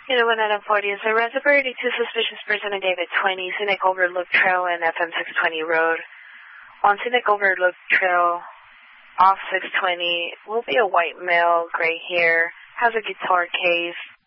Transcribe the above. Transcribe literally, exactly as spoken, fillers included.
Unit one nine forty is a reservoir. Two suspicious person in David twenty, Scenic Overlook Trail and F M six twenty Road. On Scenic Overlook Trail, off six twenty, will be a white male, gray hair, has a guitar case,